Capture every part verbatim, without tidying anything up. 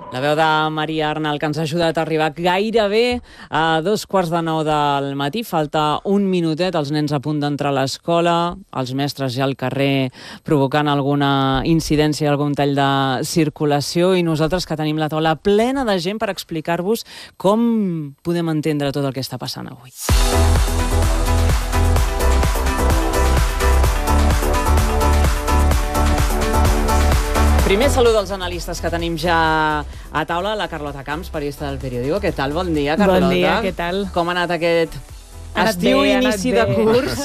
La veu de Maria Arnal, que ens ha ajudat a arribar gairebé a dos quarts de nou del matí. Falta un minutet, els nens a punt d'entrar a l'escola, els mestres ja al carrer provocant alguna incidència, algun tall de circulació, i nosaltres que tenim la taula plena de gent per explicar-vos com podem entendre tot el que està passant avui. Primer salut als analistes que tenim ja a taula. La Carlota Camps, periodista del Periódico. Què tal? Bon dia, Carlota. Bon dia, què tal? Com ha anat aquest ha estiu bé, inici de curs?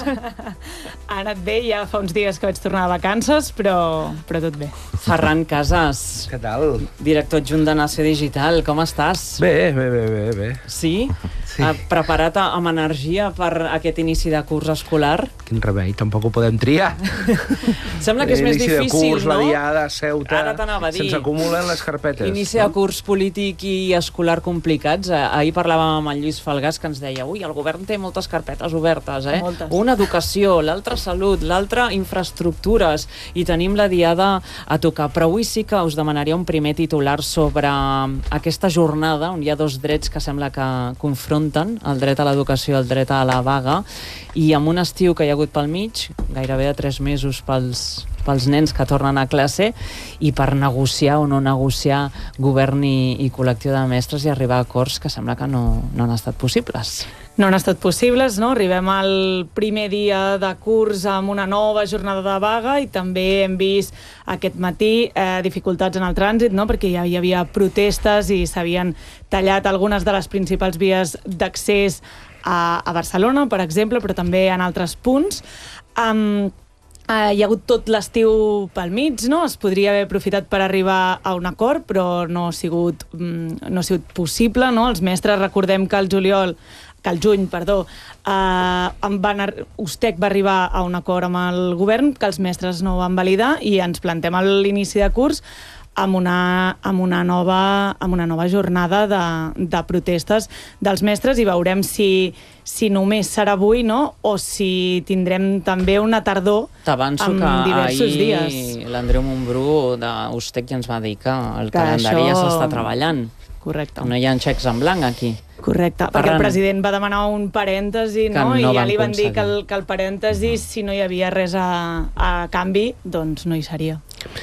Ha anat bé, ja fa uns dies que vaig tornar de vacances, però, però tot bé. Ferran Casas. Què tal? Director adjunt de Nació Digital. Com estàs? Bé, bé, bé, bé. bé. Sí? Sí. Preparat amb energia per aquest inici de curs escolar? Quin remei, tampoc ho podem triar. Sembla que és més difícil, de curs, no? La diada, Ceuta... Ara t'anava a dir. Se'ns acumulen les carpetes. Inici de curs polític i escolar complicats. Ahir parlàvem amb en Lluís Falgàs, que ens deia ui, el govern té moltes carpetes obertes, eh? Moltes. Una educació, l'altra salut, l'altra infraestructures, i tenim la diada a tocar. Però avui sí que us demanaria un primer titular sobre aquesta jornada on hi ha dos drets que sembla que confronten, el dret a l'educació i el dret a la vaga, i amb un estiu que hi ha hagut pel mig, gairebé de tres mesos pels, pels nens que tornen a classe, i per negociar o no negociar govern i, i col·lectiu de mestres i arribar a acords que sembla que no, no han estat possibles. No han estat possibles, no? Arribem al primer dia de curs amb una nova jornada de vaga i també hem vist aquest matí eh, dificultats en el trànsit, no? Perquè ja hi havia protestes i s'havien tallat algunes de les principals vies d'accés a, a Barcelona, per exemple, però també en altres punts. Um, Uh, hi ha hagut tot l'estiu pel mig, no? Es podria haver aprofitat per arribar a un acord, però no ha sigut, mm, no ha sigut possible, no? Els mestres, recordem que el juliol, que el juny, perdó, uh, van, Ustec va arribar a un acord amb el govern, que els mestres no van validar, i ens plantem a l'inici de curs amb una, amb una, nova, amb una nova jornada de, de protestes dels mestres, i veurem si, si només serà avui, no? O si tindrem també una tardor T'avanço amb que diversos ahir dies. l'Andreu Montbrú d'Ustec ja ens va dir que el Que calendari ja això- s'està treballant. Correcte. No hi ha xecs en blanc aquí. Correcte, perquè Ferran. el president va demanar un parèntesi, Que no? no I ja van li van dir que el, aconseguir. que el parèntesi, si no hi havia res a, a canvi, doncs no hi seria.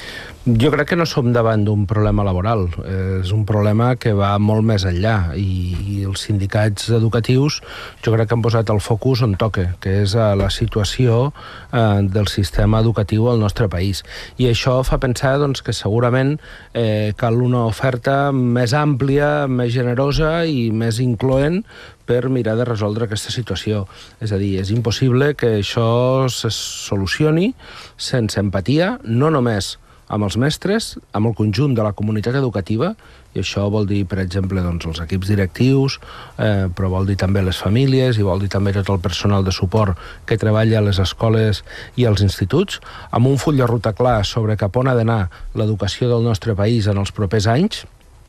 Jo crec que no som davant d'un problema laboral, és un problema que va molt més enllà, i, i els sindicats educatius jo crec que han posat el focus on toca, que és a la situació eh, del sistema educatiu al nostre país. I això fa pensar doncs, que segurament eh, cal una oferta més àmplia, més generosa i més incloent per mirar de resoldre aquesta situació. És a dir, és impossible que això se solucioni sense empatia, no només amb els mestres, amb el conjunt de la comunitat educativa, i això vol dir, per exemple, doncs, els equips directius, eh, però vol dir també les famílies i vol dir també tot el personal de suport que treballa a les escoles i als instituts, amb un full de ruta clar sobre cap on ha d'anar l'educació del nostre país en els propers anys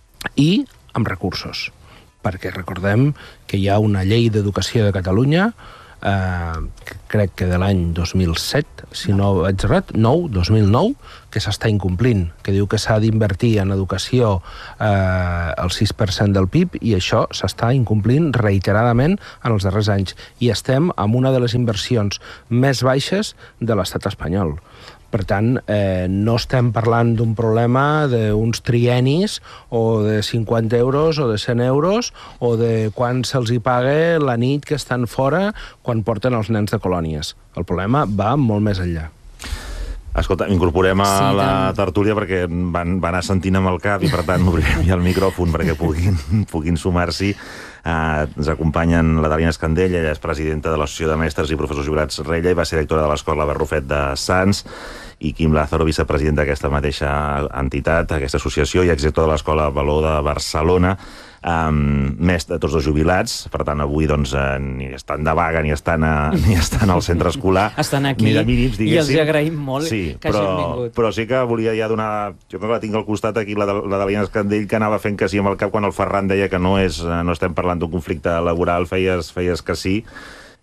i amb recursos. Perquè recordem que hi ha una llei d'educació de Catalunya, eh, crec que de l'any dos mil set, si no vaig errat, nou, dos mil nou, que s'està incomplint, que diu que s'ha d'invertir en educació eh, el sis per cent del P I B, i això s'està incomplint reiteradament en els darrers anys. I estem amb una de les inversions més baixes de l'estat espanyol. Per tant, eh, no estem parlant d'un problema d'uns trienis o de cinquanta euros o de cent euros o de quan se'ls hi paga la nit que estan fora quan porten els nens de colònies. El problema va molt més enllà. Escolta, incorporem a Sí, la tant. tertúlia perquè van, van anar sentint amb el cap i per tant obrirem ja el micròfon perquè puguin, puguin sumar-s'hi. Uh, ens acompanyen la Dalina Escandella, ella és presidenta de l'Associació de Mestres i Professors Jubilats Rella i va ser directora de l'Escola Barrufet de Sants, i Quim Lázaro, vicepresident d'aquesta mateixa entitat, aquesta associació, i exdirector de l'Escola Valor de Barcelona. Um, més de tots dos jubilats, per tant avui doncs, eh, ni estan de vaga ni estan, a, ni estan al centre escolar Estan aquí ni de mínims, i els hi agraïm molt sí, que però, hagin vingut. però sí que volia ja donar, jo que la tinc al costat aquí, la, de, la Dalina Escandell, que anava fent que sí amb el cap quan el Ferran deia que no, és, no estem parlant d'un conflicte laboral, feies, feies que sí.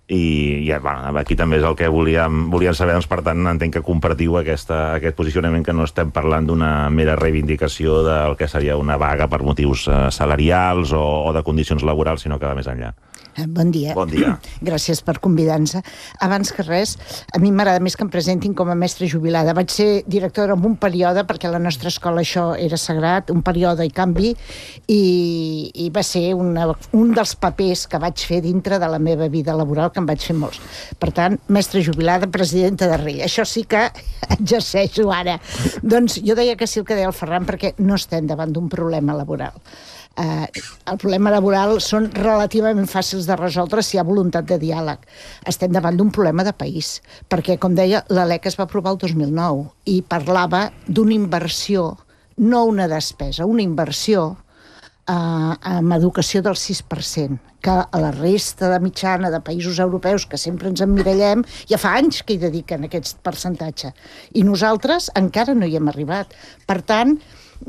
i, i bueno, aquí també és el que volíem, volíem saber, doncs, per tant, entenc que compartiu aquesta, aquest posicionament, que no estem parlant d'una mera reivindicació del que seria una vaga per motius eh, salarials o, o de condicions laborals, sinó que va més enllà. Bon dia. Bon dia. Gràcies per convidar-nos. Abans que res, a mi m'agrada més que em presentin com a mestra jubilada. Vaig ser directora en un període, perquè a la nostra escola això era sagrat, un període i canvi, i, i va ser una, un dels papers que vaig fer dintre de la meva vida laboral, que en vaig fer molts. Per tant, mestra jubilada, presidenta de Rei. Això sí que exerceixo ara. Doncs jo deia que sí el que deia el Ferran, perquè no estem davant d'un problema laboral. Uh, el problema laboral són relativament fàcils de resoldre si hi ha voluntat de diàleg. Estem davant d'un problema de país, perquè, com deia, la L E C es va aprovar el dos mil nou i parlava d'una inversió, no una despesa, una inversió uh, en educació del sis per cent, que a la resta de mitjana de països europeus, que sempre ens emmirallem, ja fa anys que hi dediquen aquest percentatge. I nosaltres encara no hi hem arribat. Per tant,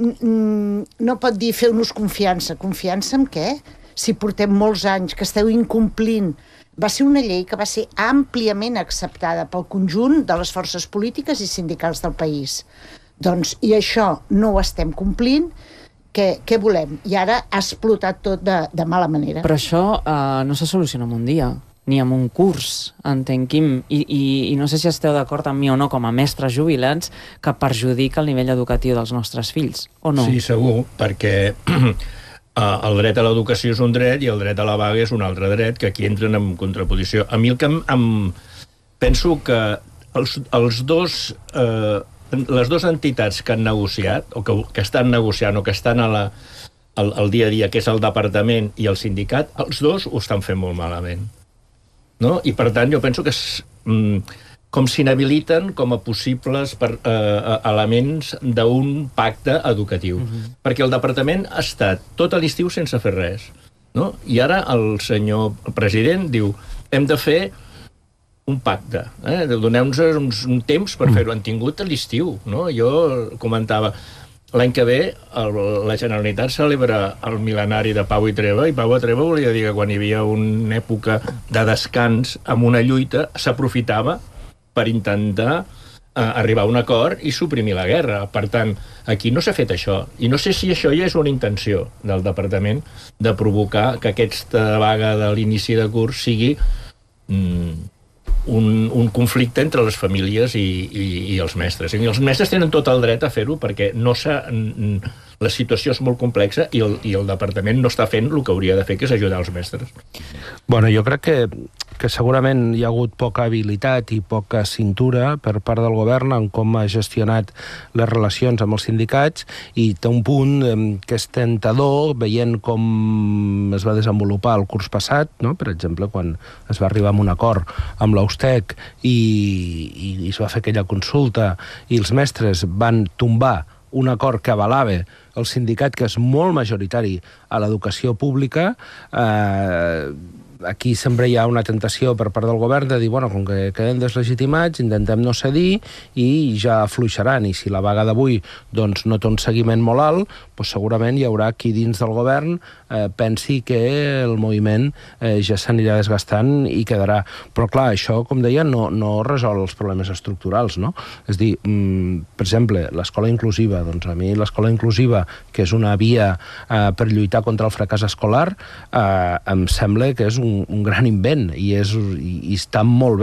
no pot dir feu-nos confiança. Confiança en què? Si portem molts anys que esteu incomplint. Va ser una llei que va ser àmpliament acceptada pel conjunt de les forces polítiques i sindicals del país. Doncs, i això no ho estem complint, què, què volem? I ara ha explotat tot de, de mala manera. Però això eh, no se soluciona en un dia, ni amb un curs, entenc, Quim, i, i, i no sé si esteu d'acord amb mi o no, com a mestres jubilats, que perjudica el nivell educatiu dels nostres fills, o no? Sí, segur, perquè el dret a l'educació és un dret i el dret a la vaga és un altre dret, que aquí entren en contraposició. A mi el que em, em penso que els, els dos, eh, les dues entitats que han negociat, o que, que estan negociant, o que estan a la, al, al dia a dia, que és el departament i el sindicat, els dos ho estan fent molt malament. No? I per tant jo penso que és, mm, com s'inhabiliten com a possibles per, eh, elements d'un pacte educatiu. Uh-huh. Perquè el departament ha estat tot l'estiu sense fer res. No? I ara el senyor president diu hem de fer un pacte. Eh? Doneu-nos uns, un temps per fer-ho. Han tingut l'estiu. No? Jo comentava l'any que ve el, la Generalitat celebra el mil·lenari de Pau i Treva, i Pau i Treva volia dir que quan hi havia una època de descans amb una lluita s'aprofitava per intentar eh, arribar a un acord i suprimir la guerra. Per tant, aquí no s'ha fet això. I no sé si això ja és una intenció del departament de provocar que aquesta vaga de l'inici de curs sigui mm, Un, un conflicte entre les famílies i, i, i els mestres. I els mestres tenen tot el dret a fer-ho perquè no s'ha, la situació és molt complexa i el, i el departament no està fent el que hauria de fer, que és ajudar els mestres. Bueno, jo crec que, que segurament hi ha hagut poca habilitat i poca cintura per part del govern en com ha gestionat les relacions amb els sindicats, i té un punt eh, que és tentador, veient com es va desenvolupar el curs passat, no? Per exemple, quan es va arribar a un acord amb la U S T E C i, i, i es va fer aquella consulta i els mestres van tombar un acord que avalava el sindicat, que és molt majoritari a l'educació pública. eh, aquí sempre hi ha una tentació per part del govern de dir, bueno, com que quedem deslegitimats, intentem no cedir i ja afluixaran. I si la vaga d'avui doncs, no té un seguiment molt alt, doncs segurament hi haurà qui dins del govern eh, pensi que el moviment eh, ja s'anirà desgastant i quedarà. Però clar, això, com deia, no, no resol els problemes estructurals, no? És dir, mm, per exemple, l'escola inclusiva. Doncs a mi l'escola inclusiva, que és una via eh, per lluitar contra el fracàs escolar, eh, em sembla que és un un gran invent i, és, i, i està molt bé.